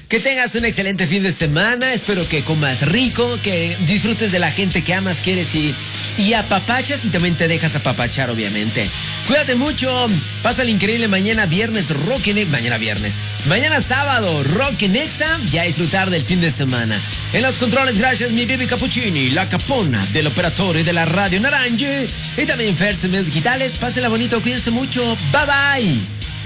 Que tengas un excelente fin de semana. Espero que comas rico, que disfrutes de la gente que amas, quieres y apapachas y también te dejas apapachar, obviamente. Cuídate mucho. Pasa el increíble mañana viernes, Mañana sábado, Rock en Exa y a disfrutar del fin de semana. En los controles, gracias mi baby Cappuccini, la capona del operador de la radio Naranja. Y también Fertz en medios digitales. Pásenla bonito, cuídense mucho. Bye bye.